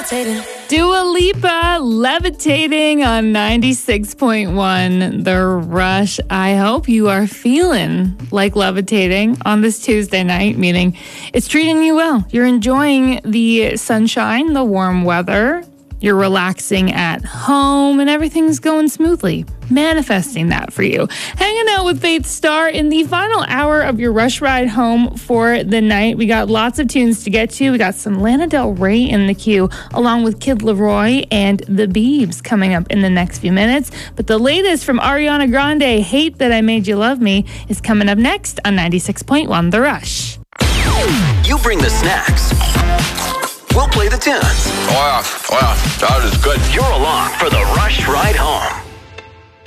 Dua Lipa, Levitating on 96.1 The Rush. I hope you are feeling like levitating on this Tuesday night, meaning it's treating you well. You're enjoying the sunshine, the warm weather. You're relaxing at home and everything's going smoothly. Manifesting that for you. Hanging out with Faith Star in the final hour of your Rush Ride home for the night. We got lots of tunes to get to. We got some Lana Del Rey in the queue, along with Kid Laroi and The Biebs coming up in the next few minutes. But the latest from Ariana Grande, Hate That I Made You Love Me, is coming up next on 96.1 The Rush. You bring the snacks. We'll play the tunes. Oh yeah, that is good. You're along for the Rush Ride home.